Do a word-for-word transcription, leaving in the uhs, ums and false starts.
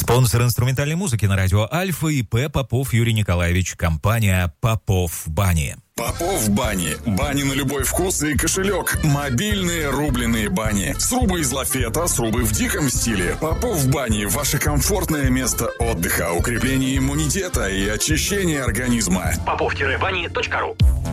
Спонсор инструментальной музыки на радио Альфа и П. Попов Юрий Николаевич. Компания «Попов Бани». Попов Бани. Бани на любой вкус и кошелек. Мобильные рубленые бани. Срубы из лафета, срубы в диком стиле. Попов Бани. Ваше комфортное место отдыха, укрепление иммунитета и очищение организма. попов бани точка ру